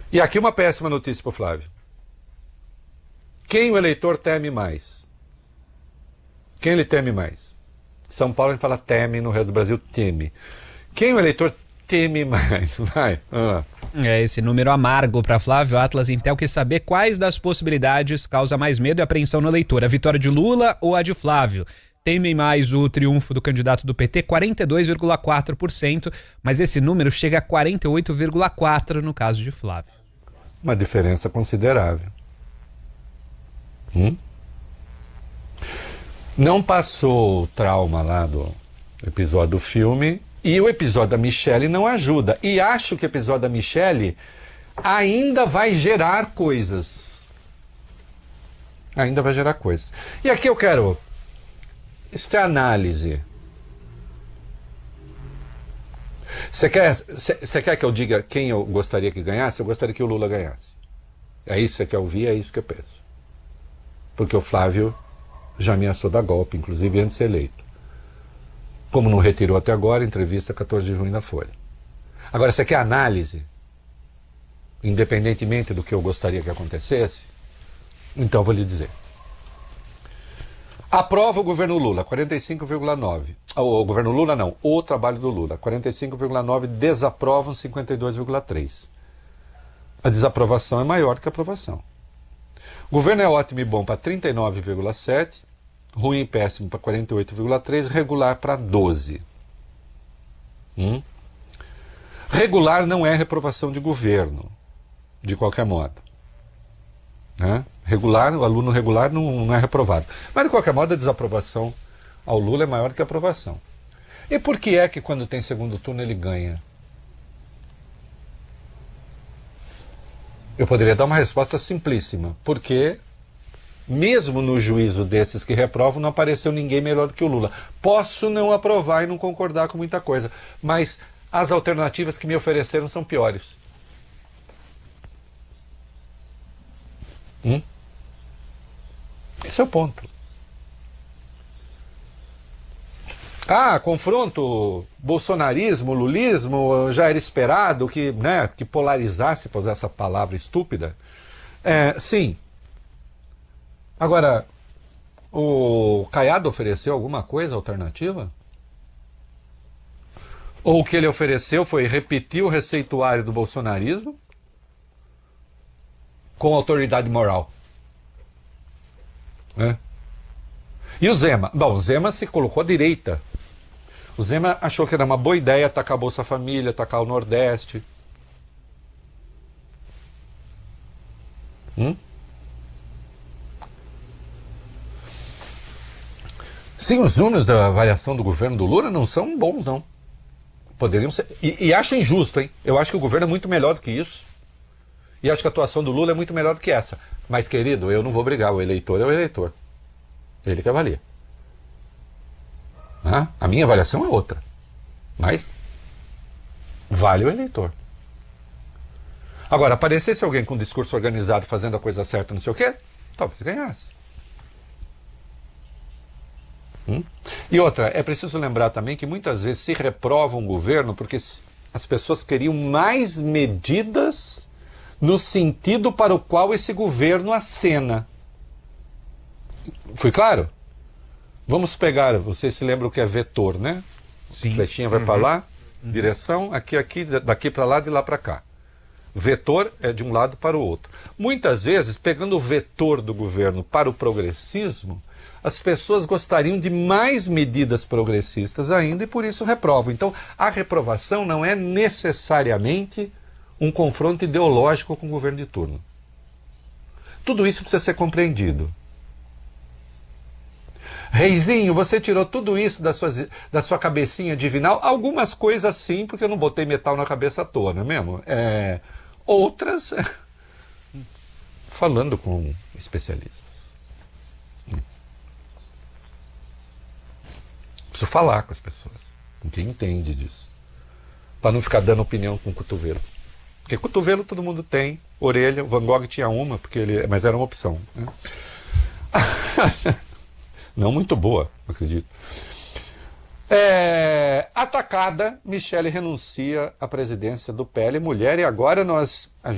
E aqui uma péssima notícia para o Flávio. Quem o eleitor teme mais? Quem ele teme mais? São Paulo a gente fala teme, no resto do Brasil teme. Quem o eleitor teme mais? Vai, vamos lá. Esse número amargo para Flávio Atlas Intel quer saber quais das possibilidades causa mais medo e apreensão no eleitor, a vitória de Lula ou a de Flávio. Temem mais o triunfo do candidato do PT, 42,4%, mas esse número chega a 48,4% no caso de Flávio. Uma diferença considerável. Não passou o trauma lá do episódio do filme e o episódio da Michelle não ajuda. E acho que o episódio da Michelle ainda vai gerar coisas. Ainda vai gerar coisas. E aqui eu quero... Isso é análise. Você quer que eu diga quem eu gostaria que ganhasse? Eu gostaria que o Lula ganhasse. É isso que você quer ouvir? É isso que eu penso. Porque o Flávio já ameaçou dar golpe, inclusive antes de ser eleito. Como não retirou até agora, entrevista 14 de junho na Folha. Agora, você quer análise? Independentemente do que eu gostaria que acontecesse? Então, vou lhe dizer. Aprova o governo Lula, 45,9%. O governo Lula não, o trabalho do Lula, 45,9%. Desaprovam, 52,3%. A desaprovação é maior do que a aprovação. O governo é ótimo e bom para 39,7%. Ruim e péssimo para 48,3%. Regular para 12%. Regular não é reprovação de governo, de qualquer modo. Né? Regular, o aluno regular não é reprovado. Mas, de qualquer modo, a desaprovação ao Lula é maior que a aprovação. E por que é que, quando tem segundo turno, ele ganha? Eu poderia dar uma resposta simplíssima. Porque, mesmo no juízo desses que reprovam, não apareceu ninguém melhor do que o Lula. Posso não aprovar e não concordar com muita coisa, mas as alternativas que me ofereceram são piores. Esse é o ponto. Confronto bolsonarismo, lulismo, já era esperado que polarizasse, para usar essa palavra estúpida. Sim. Agora, o Caiado ofereceu alguma coisa alternativa? Ou o que ele ofereceu foi repetir o receituário do bolsonarismo com autoridade moral? E o Zema? Bom, o Zema se colocou à direita. O Zema achou que era uma boa ideia atacar a Bolsa Família, atacar o Nordeste. Sim, os números da avaliação do governo do Lula não são bons, não. Poderiam ser. E acho injusto, hein? Eu acho que o governo é muito melhor do que isso. E acho que a atuação do Lula é muito melhor do que essa. Mas, querido, eu não vou brigar. O eleitor é o eleitor. Ele que avalia. A minha avaliação é outra. Mas vale o eleitor. Agora, aparecesse alguém com um discurso organizado, fazendo a coisa certa, não sei o quê, talvez ganhasse. E outra, é preciso lembrar também que muitas vezes se reprova um governo porque as pessoas queriam mais medidas no sentido para o qual esse governo acena. Fui claro? Vamos pegar, vocês se lembram o que é vetor, né? Sim. Flechinha vai para lá, direção, aqui, daqui para lá, de lá para cá. Vetor é de um lado para o outro. Muitas vezes, pegando o vetor do governo para o progressismo, as pessoas gostariam de mais medidas progressistas ainda e por isso reprovam. Então, a reprovação não é necessariamente um confronto ideológico com o governo de turno. Tudo isso precisa ser compreendido. Reizinho, você tirou tudo isso da sua cabecinha divinal? Algumas coisas sim, porque eu não botei metal na cabeça à toa, não é mesmo? Outras, falando com especialistas. Preciso falar com as pessoas, com quem entende disso. Para não ficar dando opinião com o cotovelo. Porque cotovelo todo mundo tem, orelha, o Van Gogh tinha uma, mas era uma opção. Né? Não muito boa, acredito. Atacada, Michelle renuncia à presidência do PL Mulher e agora